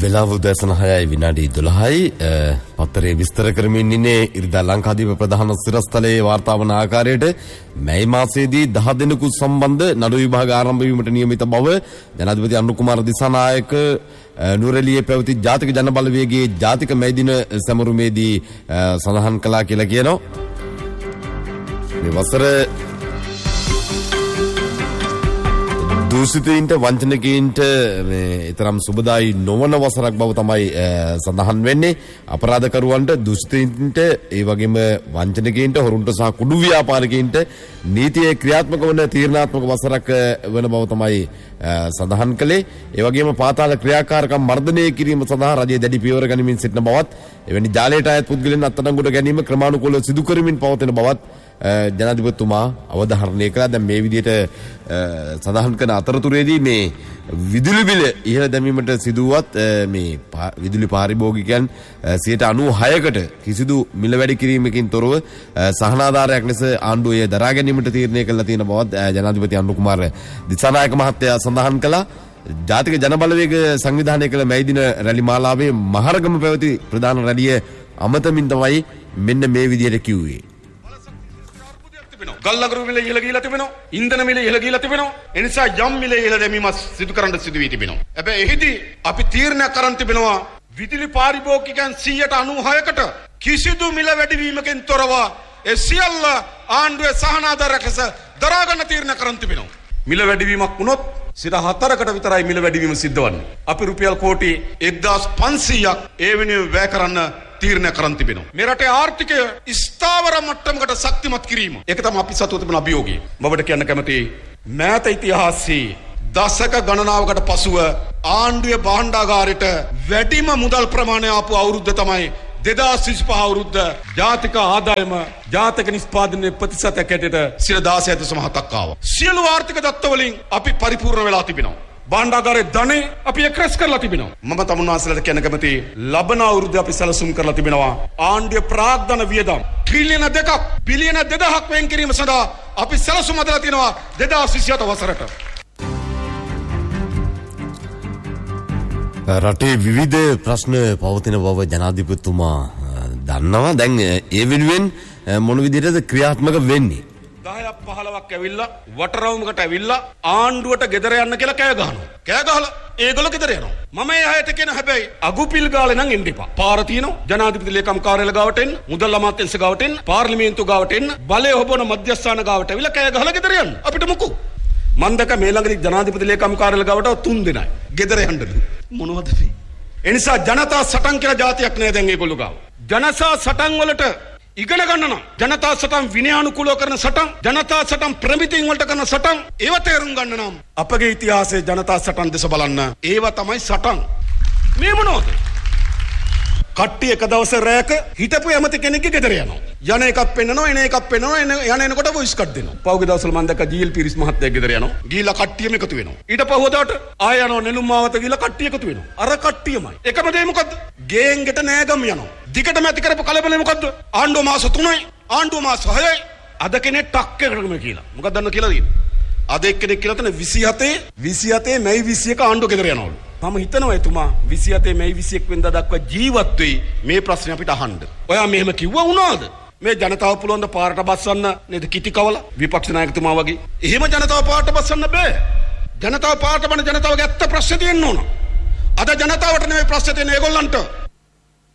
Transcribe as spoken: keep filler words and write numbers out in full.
වෙලාව උදෑසන හයයි විනාඩි දොළහයි. පත්තරේ විස්තර කරමින් ඉන්නේ ඉරිදා ලංකාදීප ප්‍රධාන සිරස්තලයේ වාර්තා වන ආකාරයට මැයි මාසයේදී දහ දෙනෙකු සම්බන්ධ නඩු විභාග ආරම්භ වීමට නියමිත බව ජනාධිපති අනුර කුමාර දිසානායක නුවරඑළියේ පැවති ජාතික ජනබලවේගයේ ජාතික මැයි දින සැමරුමේදී සඳහන් කළා කියලා කියනවා. මේ වසර දූෂිතයින්ට වංචනිකයින්ට මේ ඊතරම් සුබදායි නොවන වසරක් බව තමයි සඳහන් වෙන්නේ. අපරාධකරුවන්ට, දූෂිතයින්ට, ඒ වගේම වංචනිකයින්ට, හොරුන්ට සහ කුඩු ව්‍යාපාරිකයින්ට නීතියේ ක්‍රියාත්මක වන තීරණාත්මක වසරක් වෙන බව තමයි සඳහන් කළේ. ඒ වගේම පාතාල ක්‍රියාකාරකම් මර්ධනය කිරීම සඳහා රජය දැඩි පියවර ගනිමින් සිටින බවත්, එවැනි ජාලයට අයත් පුද්ගලයන් අත්අඩංගුවට ගැනීම ක්‍රමානුකූලව සිදු කරමින් පවතින බවත් ජනාධිපතිතුමා අවධාරණය කළා. දැන් මේ විදිහට සඳහන් කරන අතරතුරේදී මේ විදුලි බිල ඉහළ දැමීමට සිදුවත් මේ විදුලි පාරිභෝගිකයන් සියයට අනූහයකට කිසිදු මිල වැඩි කිරීමකින් තොරව සහනාධාරයක් ලෙස ආණ්ඩුව එය දරා ගැනීමට තීරණය කළා තියෙන බවත් ජනාධිපති අනුර කුමාර දිසානායක මහත්තයා සඳහන් කළා. ජාතික ජනබලවේග සංවිධානය කළ මැයි දින රැලි මාලාවේ මහරගම පැවති ප්‍රධාන රැළිය අමතමින් තමයි මෙන්න මේ විදිහට කිව්වේ. ගල්ලගරු මිල ඉහළ ගිහිලා තිබෙනවා. ඉන්ධන මිල ඉහළ ගිහිලා තිබෙනවා. ඒ නිසා යම් මිල ඉහළ දැමීම සිදු කරන්න සිදු වී තිබෙනවා. හැබැයි එහිදී අපි තීරණය කරන් තිබෙනවා විදුලි පාරිභෝගිකයන් සියයට අනූහයකට කිසිදු මිල වැඩිවීමකින් තොරව ඒ සියල්ල ආණ්ඩුවේ සහනාධාරයක් ලෙස දරා ගන්න තීරණය කරන් තිබෙනවා. මිල වැඩිවීමක් වුණොත් සිට හතරකට විතරයි මිල වැඩිවීම සිද්ධ වන්නේ. අපි රුපියල් කෝටි එක්දාස් පන්සීයක් ඒ වෙනුවෙන් වැය කරන්න තීරණය කරන් තිබෙනවා. මේ රටේ ආර්ථිකය ස්ථාවර මට්ටමකට ශක්තිමත් කිරීම. ඒක තමයි අපි සතුව තිබෙන අභියෝගය. මමට කියන්න කැමතියි මෑත ඉතිහාසයේ දශක ගණනාවකට පසුව ආණ්ඩුවේ භාණ්ඩාගාරයට වැඩිම මුදල් ප්‍රමාණය ආපු අවුරුද්ද තමයි දෙදාස් විසිපහ අවුරුද්ද. ජාතික ආදායම ජාතික නිෂ්පාදනයේ ප්‍රතිශතයක් හැටියට සියයට දාසය දශම හතක් ආවා. සියලු ආර්ථික දත්ත වලින් අපි පරිපූර්ණ වෙලා තිබෙනවා. භාණ්ඩාගාරයේ ධනෙ අපි එක්රැස් කරලා තිබෙනවා. මම තමුන්වහන්සේලාට කියන්න කැමතියි ලබන අවුරුද්ද අපි සැලසුම් කරලා තිබෙනවා ආණ්ඩුවේ ප්‍රාග්ධන වියදම් ට්‍රිලියන දෙකක් බිලියන දෙදහක් වෙන් කිරීම සඳහා අපි සැලසුම් හදලා තිනවා දෙදාස් විසිහත වසරට. රටේ විවිධ ප්‍රශ්න පවතින බව ජනාධිපතිතුමා දන්නවා. දැන් ඒ වෙනුවෙන් මොන විදිහටද ක්‍රියාත්මක වෙන්නේ? දහයක් පහළොවක් ඇවිල්ලා වටරවුමකට ඇවිල්ලා ආණ්ඩුවට ගෙදර යන්න කියලා කෑ ගහනවා. කෑ ගහලා ඒගොල්ලෝ ගෙදර යනවා. මම ඒ අයට කියන හැබැයි අගුපිල් ගාලේ නම් එන්න එපා. පාර තියෙනවා. ජනාධිපති ලේකම් කාර්යාලය ගාවට එන්න, මුදල් අමාත්‍යාංශ ගාවට එන්න, පාර්ලිමේන්තුව ගාවට එන්න, බලය හොබන මධ්‍යස්ථාන ගාවට ඇවිල්ලා කෑ ගහලා ගෙදර යන්න. අපිට මොකෝ? මන් දැක මේ ළඟදී ජනාධිපති ලේකම් කාර්යාලය ගාවට තුන් දෙනයි. ගෙදර යන්නලු. මොනවද මේ? ඒ නිසා ජනතා සටන් කියලා જાතියක් නෑ දැන් ඒගොල්ලෝ ගාව. ජනසා සටන් වලට ඉගෙන ගන්න නම් ජනතා සටන් විනයානුකූලව කරන සටන්, ජනතා සටන් ප්‍රමිතින් වලට කරන සටන්, ඒව තේරුම් ගන්න නම් අපගේ ඉතිහාසයේ ජනතා සටන් දෙස බලන්න. ඒව තමයි සටන්. මේ මොනවද? කට්ටිය එක දවස් රැයක හිටපු ඇමති කෙනෙක්ගේ ගෙදර යනවා. යන එකක් පෙන්නනවා, එන එකක් පෙන්නනවා, යන එනකොට වොයිස් කට් දෙනවා. පහුගිය දවස්වල මම දැක්ක ජී.එල්. පිරිස් මහත්තයා ගෙදර යනවා. ගිහිල්ලා කට්ටියම එකතු වෙනවා. ඊට පහුවදාට ආය යනවා නෙළුම් මාවත ගිහිල්ලා කට්ටිය එකතු වෙනවා. අර කට්ටියමයි. එකම දේ මොකද්ද? ගේන් ගෙට නෑගම් යනවා. දිගටම ඇති කරපු කලබලේ මොකද්ද? ආණ්ඩුව මාස තුනයි, ආණ්ඩුව මාස හයයි. අද කෙනෙක් ටක් එකකටම කියලා. මොකක්ද දන්නව කියලා තියෙන්නේ? අද එක්කෙනෙක් කියලා තන විසිහතේ විසිහතේ මැයි විසිඑක ආණ්ඩුව ගෙදර යනවලු. මම හිතනවා එතුමා විසිහතේ මැයි විසිඑක වෙනිදා දක්වා ජීවත් වෙයි මේ ප්‍රශ්නේ අපිට අහන්න. ඔයා මෙහෙම කිව්වා වුණාද? මේ ජනතාව පුළුවන් ද පාරට බස්සන්න නේද කිටි කවලා විපක්ෂ නායකතුමා වගේ. එහෙම ජනතාව පාරට බස්සන්න බෑ. ජනතාව පාරට බන ජනතාවගේ ඇත්ත ප්‍රශ්න තියෙන්න ඕන. අද ජනතාවට නෙමෙයි ප්‍රශ්න තියෙන්නේ ඒගොල්ලන්ට.